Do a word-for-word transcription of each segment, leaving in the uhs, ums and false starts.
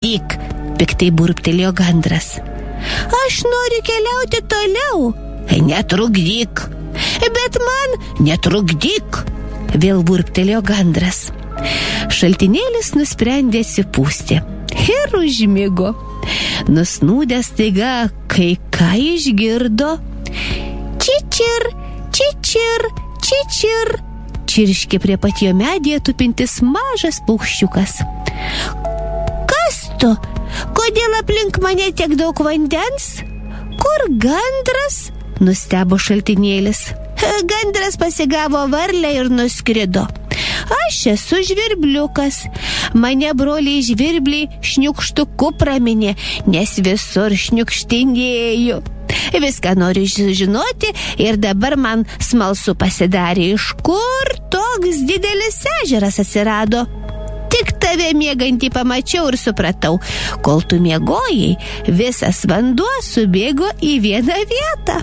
netrukdyk, piktai burbtelėjo gandras. Aš noriu keliauti toliau. Netrukdyk. Bet man netrukdyk, vėl burbtelėjo gandras. Šaltinėlis nusprendė atsipūsti ir užmigo. Nusnūdęs staiga kai ką išgirdo. Čičir, čičir, čičir, čirškė prie pat jo medyje tupintis mažas paukščiukas. Kas tu? Kodėl aplink mane tiek daug vandens? Kur gandras? Nustebo šaltinėlis. Gandras pasigavo varlę ir nuskrido. Aš esu žvirbliukas. Mane broliai žvirbliai šniukštuku praminė, nes visur šniukštinėjau. Viską noriu žinoti ir dabar man smalsu pasidarė, iš kur toks didelis ežeras atsirado. Tik tave miegantį pamačiau ir supratau, kol tu miegojai, visas vanduo subėgo į vieną vietą.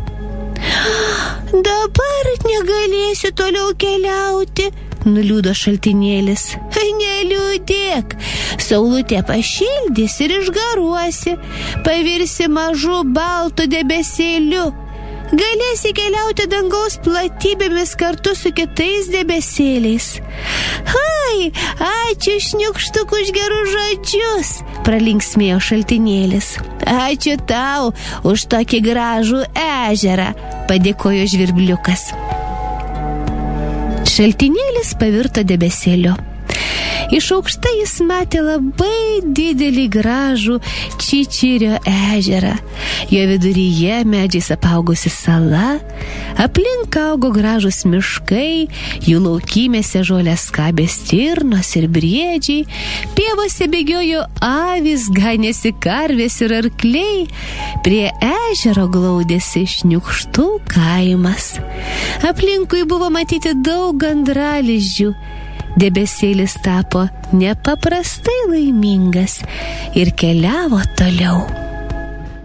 Dabar negalėsiu toliau keliauti, nuliūdo šaltinėlis. Neliūdėk, saulutė pašildys ir išgaruosi, pavirsi mažu baltu debesėliu. Galėsi keliauti dangaus platybėmis kartu su kitais debesėliais. Ai, ačiū šniukštuk už gerus žodžius, pralinksmėjo šaltinėlis. Ačiū tau už tokį gražų ežerą, padėkojo žvirbliukas. Šaltinėlis pavirto debesėliu. Iš aukštai jis matė labai didelį gražų Čičirio ežerą. Jo viduryje medžiais apaugusi sala, aplink augo gražūs miškai, jų laukymėse žolės skabė stirnos ir briedžiai, pievose bėgiojo avys, ganėsi karvės ir arkliai, prie ežero glaudėsi šniukštų kaimas. Aplinkui buvo matyti daug gandralizdžių. Debesėlis tapo nepaprastai laimingas ir keliavo toliau.